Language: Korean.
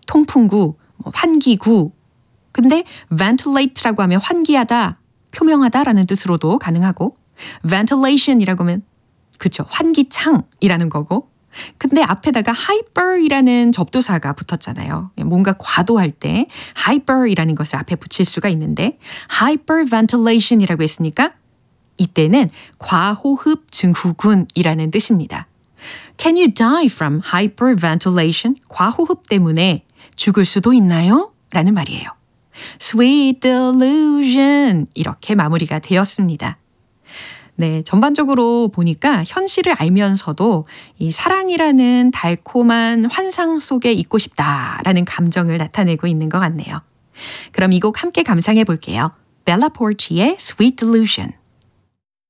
통풍구, 환기구. 근데 ventilate라고 하면 환기하다, 표명하다라는 뜻으로도 가능하고 ventilation이라고 하면 그쵸, 환기창이라는 거고 근데 앞에다가 hyper이라는 접두사가 붙었잖아요. 뭔가 과도할 때 hyper이라는 것을 앞에 붙일 수가 있는데 hyperventilation이라고 했으니까 이때는 과호흡 증후군이라는 뜻입니다. Can you die from hyperventilation? 과호흡 때문에 죽을 수도 있나요? 라는 말이에요. Sweet delusion 이렇게 마무리가 되었습니다. 네, 전반적으로 보니까 현실을 알면서도 이 사랑이라는 달콤한 환상 속에 있고 싶다라는 감정을 나타내고 있는 것 같네요. 그럼 이 곡 함께 감상해 볼게요. Bella Porti의 Sweet Delusion.